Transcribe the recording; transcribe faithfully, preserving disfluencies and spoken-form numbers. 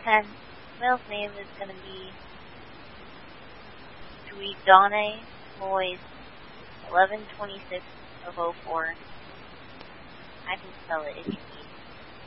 ten. Male's name is going to be Dweedane Moyes, eleven twenty-six of oh four. I can spell it if you need.